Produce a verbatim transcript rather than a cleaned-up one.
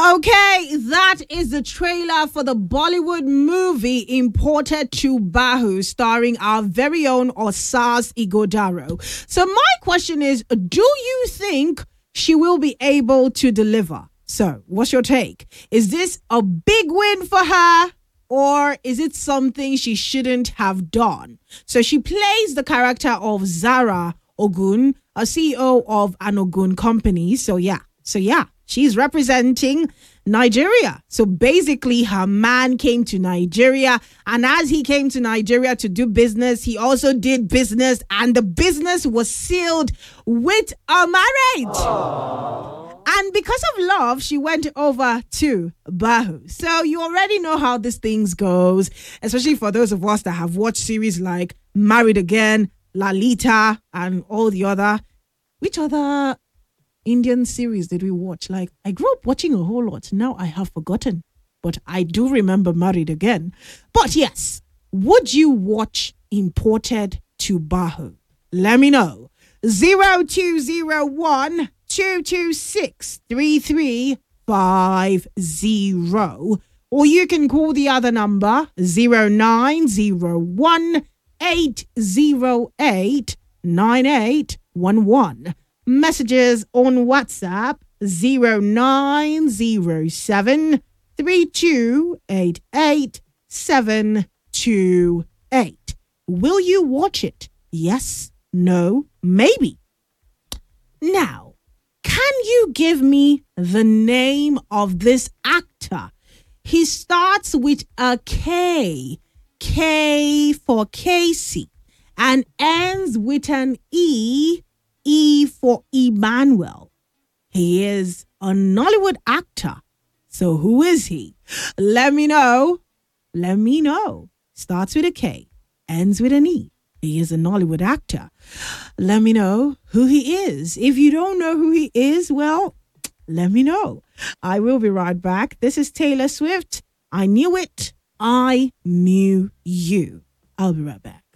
Okay, that is the trailer for the Bollywood movie Imported to Bahu, starring our very own Osas Igodaro. So my question is, do you think she will be able to deliver? So what's your take? Is this a big win for her, or is it something she shouldn't have done? So she plays the character of Zara Ogun, a C E O of an Ogun company. So yeah, so yeah. She's representing Nigeria. So basically, her man came to Nigeria. And as he came to Nigeria to do business, he also did business. And the business was sealed with a marriage. Aww. And because of love, she went over to Bahu. So you already know how this things goes, especially for those of us that have watched series like Married Again, Lalita, and all the other. Which other Indian series did we watch? Like, I grew up watching a whole lot. Now I have forgotten. But I do remember Married Again. But yes, would you watch Imported to Bahu? Let me know. zero two zero one, two two six, three three five zero. Or you can call the other number, zero nine zero one, eight zero eight, nine eight one one. Messages on WhatsApp zero nine zero seven, three two eight eight, seven two eight. Will you watch it? Yes, no, maybe. Now, can you give me the name of this actor? He starts with a K, K for Casey, and ends with an E, E for Emmanuel. He is a Nollywood actor. So who is he? Let me know. Let me know. Starts with a K, ends with an E. He is a Nollywood actor. Let me know who he is. If you don't know who he is, well, let me know. I will be right back. This is Taylor Swift. I knew it. I knew you. I'll be right back.